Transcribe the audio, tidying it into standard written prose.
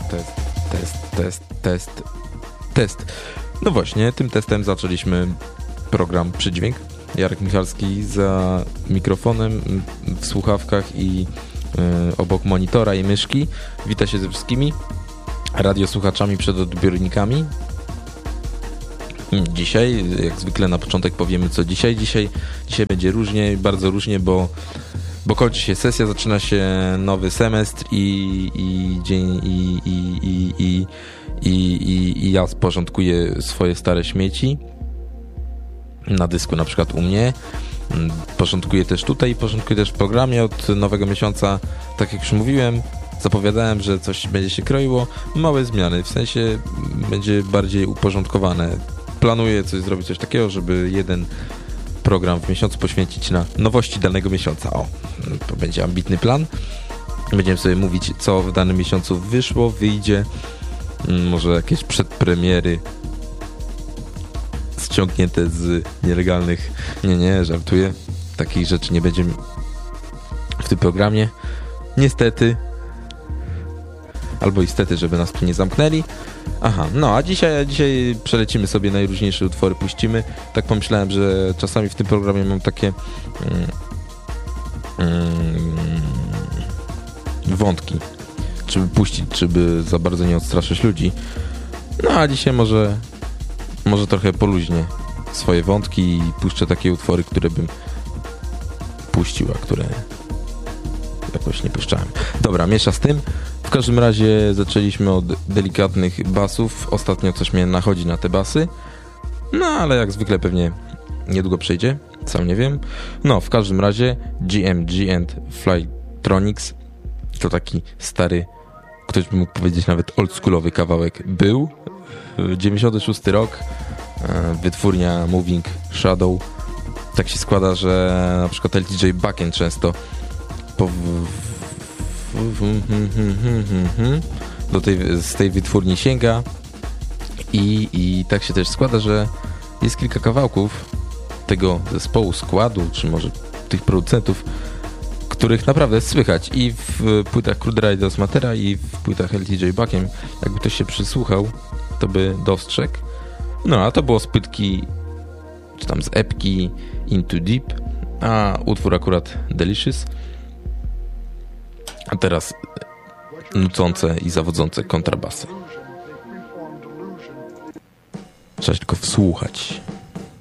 Test. No właśnie, tym testem zaczęliśmy program Przydźwięk. Jarek Michalski za mikrofonem, w słuchawkach i obok monitora i myszki. Witam się ze wszystkimi radiosłuchaczami przed odbiornikami. Dzisiaj, jak zwykle na początek powiemy co dzisiaj. Dzisiaj będzie różnie, bardzo różnie, bo kończy się sesja, zaczyna się nowy semestr i ja porządkuję swoje stare śmieci na dysku, na przykład u mnie. Porządkuję też tutaj, porządkuję też w programie od nowego miesiąca. Tak jak już mówiłem, zapowiadałem, że coś będzie się kroiło. Małe zmiany, w sensie będzie bardziej uporządkowane. Planuję zrobić coś takiego, żeby jeden program w miesiącu poświęcić na nowości danego miesiąca. To będzie ambitny plan. Będziemy sobie mówić, co w danym miesiącu wyjdzie. Może jakieś przedpremiery ściągnięte z nielegalnych... Nie, żartuję. Takich rzeczy nie będzie w tym programie. Niestety. Albo istety, żeby nas tu nie zamknęli. Aha, no a dzisiaj przelecimy sobie najróżniejsze utwory, puścimy. Tak pomyślałem, że czasami w tym programie mam takie wątki, czy by puścić, czy by za bardzo nie odstraszyć ludzi. No a dzisiaj może trochę poluźnię swoje wątki i puszczę takie utwory, które bym puścił, a które jakoś nie puszczałem. Dobra, miesza z tym. W każdym razie zaczęliśmy od delikatnych basów. Ostatnio coś mnie nachodzi na te basy. No, ale jak zwykle pewnie niedługo przejdzie. Sam nie wiem. No, w każdym razie GMG and Flytronics to taki stary, ktoś by mógł powiedzieć nawet oldschoolowy kawałek był. 96 rok. Wytwórnia Moving Shadow. Tak się składa, że na przykład LTJ Backend często z tej wytwórni sięga i tak się też składa, że jest kilka kawałków tego zespołu, składu, czy może tych producentów, których naprawdę słychać i w płytach Crude Riders Matera i w płytach LTJ Backiem. Jakby ktoś się przysłuchał, to by dostrzegł. No, a to było z płytki, czy tam z epki Into Deep, a utwór akurat Delicious. A teraz nucące i zawodzące kontrabasy. Trzeba się tylko wsłuchać.